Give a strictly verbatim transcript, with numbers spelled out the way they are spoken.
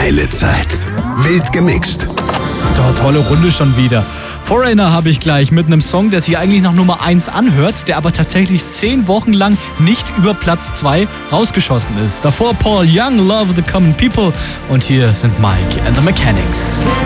Geile Zeit. Wild gemixt. Oh, tolle Runde schon wieder. Foreigner habe ich gleich mit einem Song, der sich eigentlich nach Nummer eins anhört, der aber tatsächlich zehn Wochen lang nicht über Platz zwei rausgeschossen ist. Davor Paul Young, Love the Common People, und hier sind Mike and the Mechanics.